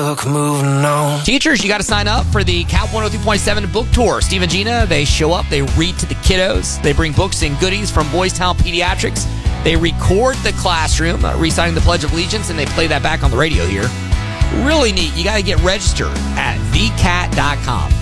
book, moving on. Teachers, you got to sign up for the Cal 103.7 book tour. Steve and Gina, they show up, they read to the kiddos, they bring books and goodies from Boys Town Pediatrics. They record the classroom, reciting the Pledge of Allegiance, and they play that back on the radio here. Really neat. You got to get registered at vcat.com.